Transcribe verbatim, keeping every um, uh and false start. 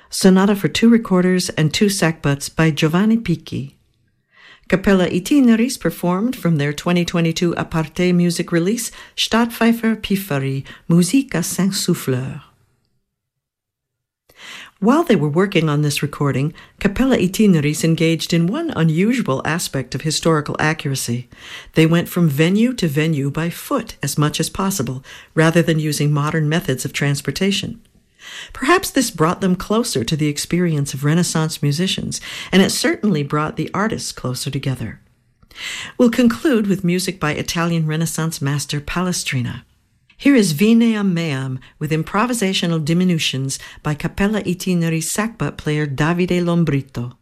Sonata for two recorders and two sackbuts by Giovanni Picchi. Capella Itineris performed from their twenty twenty-two Aparte music release, Stadtpfeifer Pifari, Musique à cinq souffleurs. While they were working on this recording, Capella Itineris engaged in one unusual aspect of historical accuracy. They went from venue to venue by foot as much as possible, rather than using modern methods of transportation. Perhaps this brought them closer to the experience of Renaissance musicians, and it certainly brought the artists closer together. We'll conclude with music by Italian Renaissance master Palestrina. Here is Vineam Meam with improvisational diminutions by Capella Itineris sackbut player Davide Lombrito.